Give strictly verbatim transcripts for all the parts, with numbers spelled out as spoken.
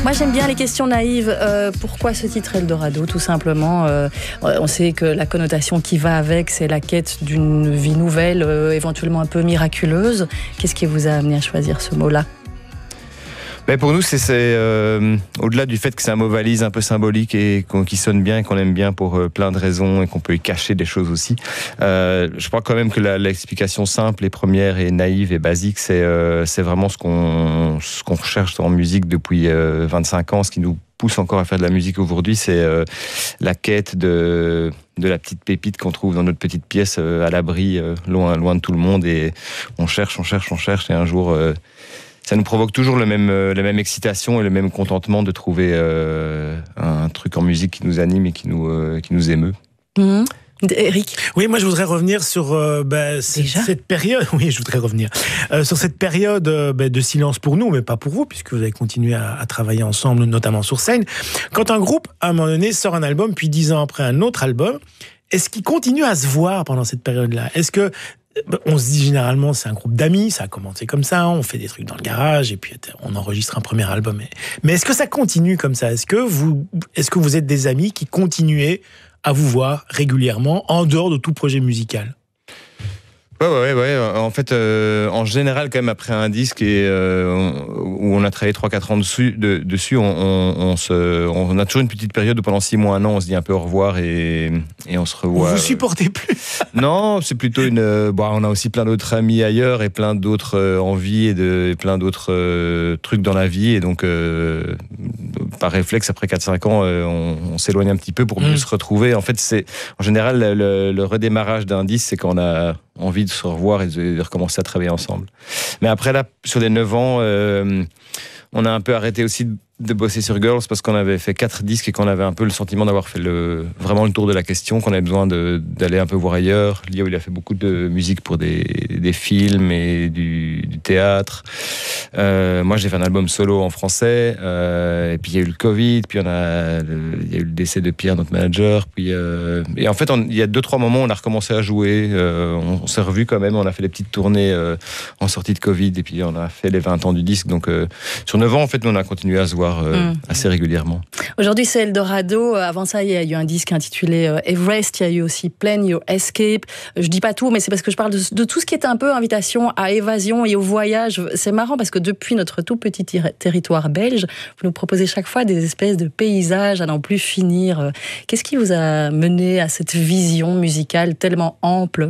Moi, j'aime bien les questions naïves. Euh, pourquoi ce titre Eldorado? Tout simplement, euh, on sait que la connotation qui va avec, c'est la quête d'une vie nouvelle, euh, éventuellement un peu miraculeuse. Qu'est-ce qui vous a amené à choisir ce mot-là? Mais pour nous, c'est, c'est euh, au-delà du fait que c'est un mot valise un peu symbolique et qui sonne bien et qu'on aime bien pour euh, plein de raisons et qu'on peut y cacher des choses aussi. Euh, je crois quand même que la, l'explication simple et première et naïve et basique, c'est, euh, c'est vraiment ce qu'on, ce qu'on recherche en musique depuis euh, vingt-cinq ans, ce qui nous pousse encore à faire de la musique aujourd'hui, c'est euh, la quête de, de la petite pépite qu'on trouve dans notre petite pièce euh, à l'abri, euh, loin, loin de tout le monde, et on cherche, on cherche, on cherche, et un jour... Euh, ça nous provoque toujours le même, euh, la même excitation et le même contentement de trouver euh, un truc en musique qui nous anime et qui nous, euh, qui nous émeut. Mmh. Eric? Oui, moi je voudrais revenir sur euh, bah, cette, cette période. Oui, je voudrais revenir euh, sur cette période euh, bah, de silence pour nous, mais pas pour vous, puisque vous avez continué à, à travailler ensemble, notamment sur scène. Quand un groupe, à un moment donné, sort un album, puis dix ans après un autre album, est-ce qu'il continue à se voir pendant cette période-là? Est-ce que on se dit généralement c'est un groupe d'amis, ça a commencé comme ça, on fait des trucs dans le garage et puis on enregistre un premier album. Mais est-ce que ça continue comme ça? Est-ce que vous, est-ce que vous êtes des amis qui continuez à vous voir régulièrement en dehors de tout projet musical? Ouais, ouais, ouais. En fait, euh, en général, quand même, après un disque et euh, où on a travaillé trois quatre ans dessus, de, dessus, on, on, on se, on a toujours une petite période où pendant six mois, un an, on se dit un peu au revoir et, et on se revoit. Vous vous supportez plus? Non, c'est plutôt une. Bon, on a aussi plein d'autres amis ailleurs et plein d'autres euh, envies et, de, et plein d'autres euh, trucs dans la vie, et donc euh, par réflexe, après quatre cinq ans, euh, on, on s'éloigne un petit peu pour mieux mmh. se retrouver. En fait, c'est en général le, le redémarrage d'un disque, c'est quand on a envie de se revoir et de recommencer à travailler ensemble. Mais après, là, sur les neuf ans, euh, on a un peu arrêté aussi de, de bosser sur Girls parce qu'on avait fait quatre disques et qu'on avait un peu le sentiment d'avoir fait le, vraiment le tour de la question, qu'on avait besoin de, d'aller un peu voir ailleurs. Lio, il a fait beaucoup de musique pour des, des films et du, du théâtre. Euh, moi, j'ai fait un album solo en français. Euh, et puis, il y a eu le Covid. Puis, on a, le, il y a eu le décès de Pierre, notre manager. Puis, euh, et en fait, on, il y a deux, trois moments où on a recommencé à jouer. Euh, on, on s'est revus quand même. On a fait des petites tournées euh, en sortie de Covid. Et puis, on a fait les vingt ans du disque. Donc, euh, sur neuf ans, en fait, on a continué à se voir euh, mmh. assez régulièrement. Aujourd'hui, c'est Eldorado. Avant ça, il y a eu un disque intitulé euh, Everest. Il y a eu aussi Plan Your Escape. Je dis pas tout, mais c'est parce que je parle de, de tout ce qui est un peu invitation à évasion et au voyage. C'est marrant parce que depuis notre tout petit ter- territoire belge, vous nous proposez chaque fois des espèces de paysages à n'en plus finir. Qu'est-ce qui vous a mené à cette vision musicale tellement ample?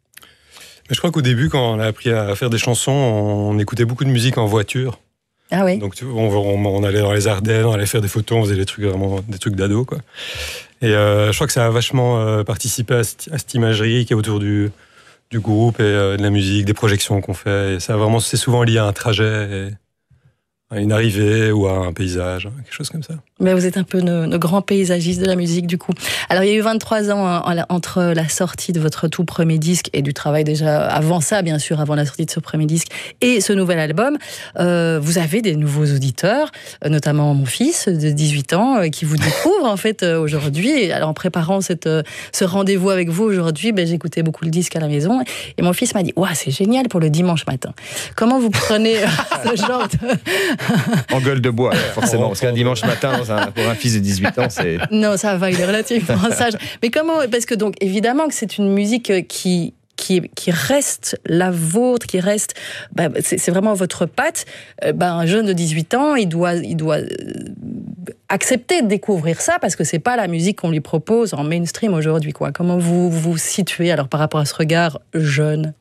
Je crois qu'au début, quand on a appris à faire des chansons, on écoutait beaucoup de musique en voiture. Ah oui. Donc on, on, on allait dans les Ardennes, on allait faire des photos, on faisait des trucs vraiment des trucs d'ado, quoi. Et euh, je crois que ça a vachement euh, participé à, cette, à cette imagerie qui est autour du du groupe et euh, de la musique, des projections qu'on fait. Et ça vraiment, c'est souvent lié à un trajet, et à une arrivée ou à un paysage, quelque chose comme ça. Mais vous êtes un peu nos, nos grands paysagistes de la musique, du coup. Alors, il y a eu vingt-trois ans hein, entre la sortie de votre tout premier disque et du travail déjà avant ça, bien sûr, avant la sortie de ce premier disque et ce nouvel album. Euh, vous avez des nouveaux auditeurs, notamment mon fils de dix-huit ans, euh, qui vous découvre en fait euh, aujourd'hui. Alors, en préparant cette, euh, ce rendez-vous avec vous aujourd'hui, ben, j'écoutais beaucoup le disque à la maison et mon fils m'a dit « Ouah, c'est génial pour le dimanche matin ». Comment vous prenez ce genre de... En gueule de bois, forcément, parce qu'un dimanche matin, pour un fils de dix-huit ans, c'est... Non, ça va, il est relativement sage. Mais comment... Parce que, donc, évidemment que c'est une musique qui... Qui, qui reste la vôtre, qui reste, bah, c'est, c'est vraiment votre patte. Euh, bah, un jeune de dix-huit ans, il doit, il doit euh, accepter de découvrir ça parce que c'est pas la musique qu'on lui propose en mainstream aujourd'hui, quoi. Comment vous vous situez alors par rapport à ce regard jeune?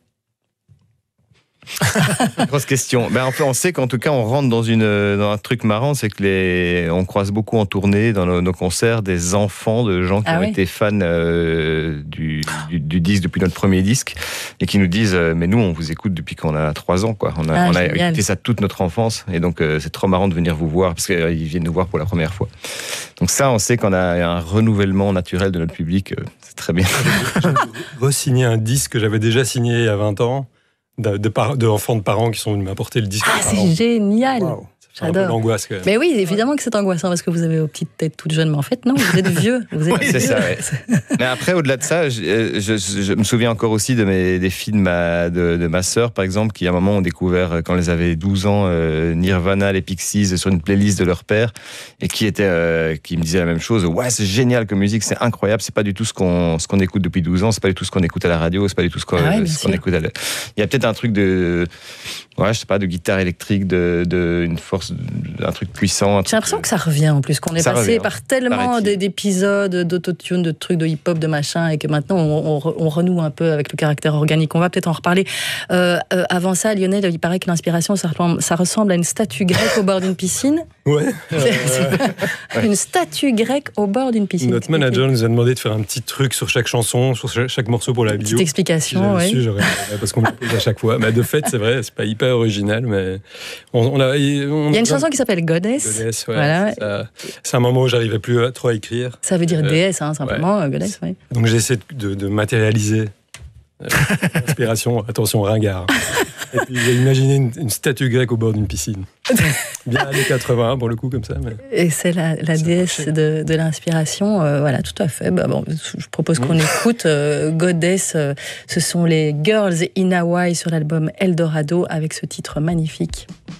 Grosse question. Ben, en fait, on sait qu'en tout cas, on rentre dans, une, dans un truc marrant, c'est que les, on croise beaucoup en tournée, dans nos, nos concerts, des enfants de gens qui ah ont oui. été fans euh, du, du, du disque depuis notre premier disque et qui nous disent euh, mais nous, on vous écoute depuis qu'on a trois ans, quoi. On a, ah, on a écouté ça toute notre enfance et donc euh, c'est trop marrant de venir vous voir parce qu'ils euh, viennent nous voir pour la première fois. Donc ça, on sait qu'on a un renouvellement naturel de notre public. Euh, c'est très bien. J'ai re-signé un disque que j'avais déjà signé il y a vingt ans. De, de, par, de enfants de parents qui sont venus m'apporter le disque. Ah, c'est génial! Wow. J'adore. Un peu l'angoisse quand même. Mais oui, évidemment que c'est angoissant parce que vous avez vos petites têtes toutes jeunes, mais en fait non, vous êtes vieux. Vous êtes Oui, c'est ça. Ouais. Mais après, au-delà de ça, je, je, je me souviens encore aussi de mes des filles de ma de, de ma sœur, par exemple, qui à un moment ont découvert quand elles avaient douze ans euh, Nirvana, les Pixies sur une playlist de leur père, et qui était euh, qui me disait la même chose. Ouais, c'est génial comme musique, c'est incroyable. C'est pas du tout ce qu'on ce qu'on écoute depuis douze ans. C'est pas du tout ce qu'on écoute à la radio. C'est pas du tout ce qu'on ah ouais, ce qu'on écoute à la... Il y a peut-être un truc de ouais, je sais pas, de guitare électrique, de, de une force, un truc puissant. J'ai l'impression que ça revient en plus, qu'on est ça passé revient, par tellement d'épisodes d'autotune, de trucs de hip-hop, de machin, et que maintenant on, on, on renoue un peu avec le caractère organique. On va peut-être en reparler. Euh, euh, avant ça, Lionel, il paraît que l'inspiration, ça, ça ressemble à une statue grecque au bord d'une piscine. Ouais. Euh... une statue grecque au bord d'une piscine. Notre manager nous a demandé de faire un petit truc sur chaque chanson, sur chaque morceau pour la bio. Petite explication, oui. Su, parce qu'on me pose à chaque fois. Mais de fait, c'est vrai, c'est pas hyper original, mais on, on a. On, il y a une chanson qui s'appelle Goddess. Goddess, ouais. Voilà. Ça, c'est un moment où j'arrivais plus à, trop à écrire. Ça veut dire euh, déesse, hein, simplement, ouais. Goddess, oui. Donc j'ai essayé de, de matérialiser euh, l'inspiration. Attention, ringard. Et puis j'ai imaginé une, une statue grecque au bord d'une piscine. Bien années quatre-vingts pour le coup, comme ça. Mais... Et c'est la, la déesse de, de l'inspiration. Euh, voilà, tout à fait. Bah, bon, je propose qu'on mmh. écoute euh, Goddess. Euh, ce sont les Girls in Hawaii sur l'album Eldorado avec ce titre magnifique.